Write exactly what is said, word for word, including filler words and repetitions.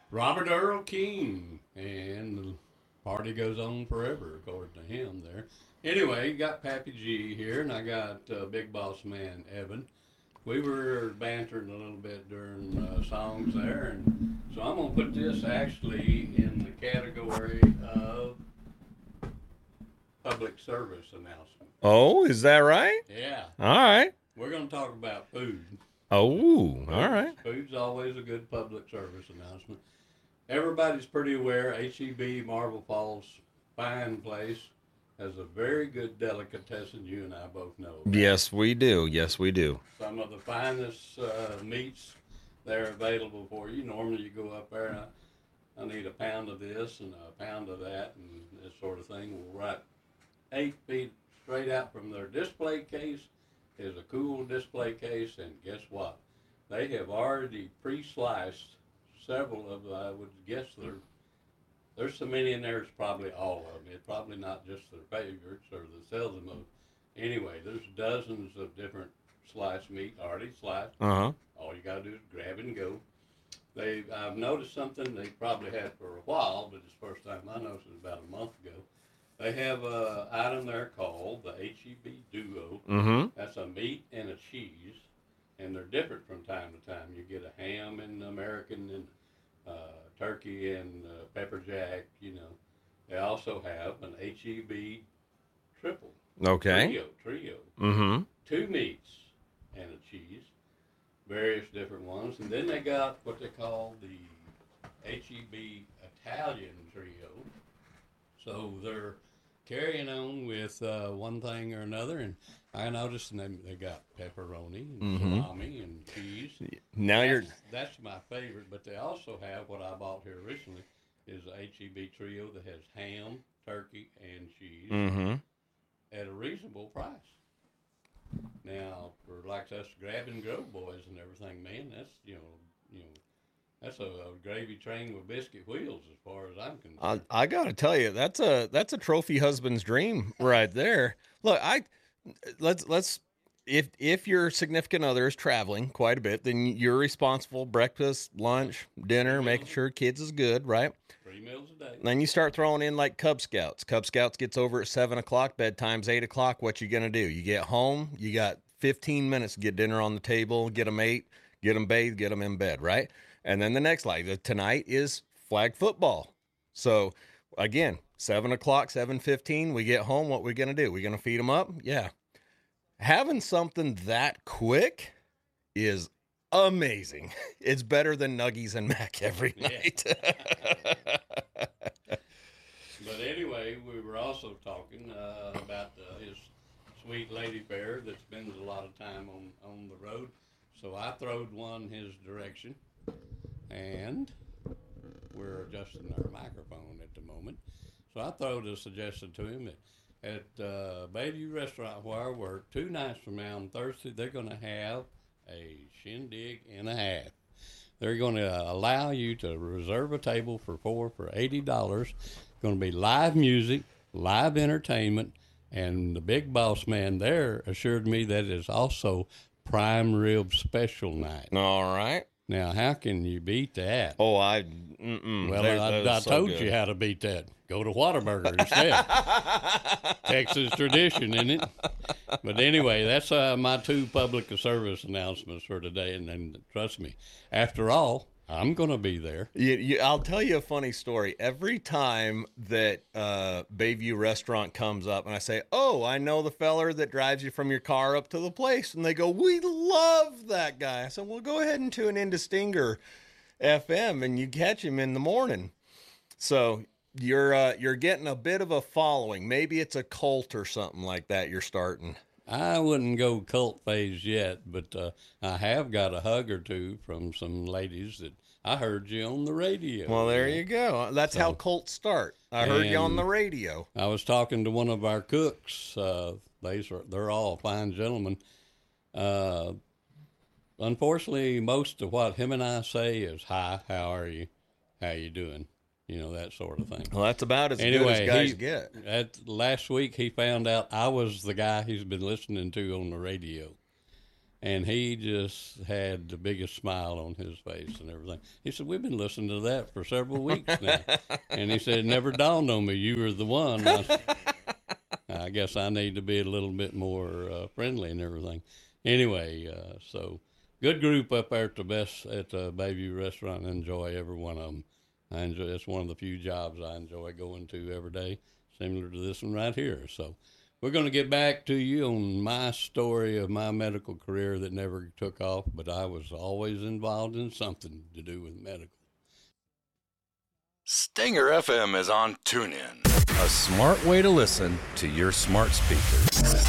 Robert Earl King, and the party goes on forever, according to him there. Anyway, got Pappy G here, and I got uh, Big Boss Man Evan. We were bantering a little bit during uh, songs there, and so I'm gonna put this actually in the category of public service announcement. Oh, is that right? Yeah, All right. we're gonna talk about food. Oh, all Food's, right. food's always a good public service announcement. Everybody's pretty aware H E B Marble Falls fine place has a very good delicatessen you and I both know about. Yes, we do. Yes, we do. Some of the finest uh, meats they're available for you. Normally you go up there and I, I need a pound of this and a pound of that and this sort of thing. Well, right eight feet straight out from their display case is a cool display case, and guess what? They have already pre-sliced several of, I would guess there, there's so many in there, it's probably all of them. It's probably not just their favorites or the sell the most. Anyway, there's dozens of different sliced meat already sliced. Uh huh. All you gotta do is grab and go. They, I've noticed something they probably had for a while, but it's the first time I noticed it about a month ago. They have a item there called the H E B Duo. Mm-hmm. That's a meat and a cheese, and they're different from time to time. You get a ham and American and uh, turkey and uh, pepper jack. You know, they also have an H E B triple Okay. trio trio, Mm-hmm. two meats and a cheese, various different ones, and then they got what they call the H E B Italian trio. So they're carrying on with uh, one thing or another, and I noticed and they, they got pepperoni and Mhm. salami and cheese. Now you're. That's, that's my favorite, but they also have what I bought here recently is the H E B trio that has ham, turkey, and cheese Mm-hmm. at a reasonable price. Now, for like us grab and go boys and everything, man, that's you know, you know, that's a, a gravy train with biscuit wheels as far as I'm I, concerned. I gotta tell you, that's a that's a trophy husband's dream right there. Look, I let's let's if if your significant other is traveling quite a bit, then you're responsible breakfast, lunch, dinner, making sure kids is good, right? Three meals a day. Then you start throwing in like Cub Scouts. Cub Scouts gets over at seven o'clock. Bedtime's eight o'clock. What you gonna do? You get home. You got fifteen minutes to get dinner on the table. Get them ate. Get them bathed. Get them in bed. Right. And then the next like tonight is flag football. So again, seven o'clock, seven fifteen. We get home. What we gonna do? We gonna feed them up? Yeah. Having something that quick is amazing. It's better than Nuggies and Mac every Yeah. night. But anyway, we were also talking uh, about uh, his sweet lady bear that spends a lot of time on, on the road. So I throwed one his direction, and we're adjusting our microphone at the moment. So I throwed a suggestion to him that at uh, Bayview Restaurant where I work, two nights from now on Thursday, they're going to have a shindig and a half. They're going to allow you to reserve a table for four for eighty dollars. Going to be live music, live entertainment, and the big boss man there assured me that it's also prime rib special night. All right. Now, how can you beat that? Oh, I. Mm-mm. Well, They're- I, they're I so told good. you how to beat that. Go to Whataburger instead. Texas tradition, isn't it? But anyway, that's uh, my two public service announcements for today. And, and trust me, after all, I'm going to be there. You, you, I'll tell you a funny story. Every time that uh, Bayview Restaurant comes up and I say, oh, I know the feller that drives you from your car up to the place. And they go, we love that guy. I said, well, go ahead and tune into Stinger F M and you catch him in the morning. So you're uh, you're getting a bit of a following. Maybe it's a cult or something like that you're starting. I wouldn't go cult phase yet, but uh, I have got a hug or two from some ladies that I heard you on the radio. Well, there you go. That's how So- cults start. I heard you on And- the radio. I was talking to one of our cooks. Uh, they's they're all fine gentlemen. Uh, unfortunately, most of what him and I say is "Hi, how are you? How you doing?" You know, that sort of thing. Well, that's about as good Anyway, as guys he, get. at last week he found out I was the guy he's been listening to on the radio, And he just had the biggest smile on his face and everything. He said, we've been listening to that for several weeks now. And he said, it never dawned on me you were the one. I, said, I guess I need to be a little bit more uh, friendly and everything. Anyway, uh, so good group up there at the best at the Bayview Restaurant. I enjoy every one of them. I enjoy, it's one of the few jobs I enjoy going to every day, similar to this one right here. So we're going to get back to you on my story of my medical career that never took off, but I was always involved in something to do with medical. Stinger F M is on TuneIn, a smart way to listen to your smart speakers.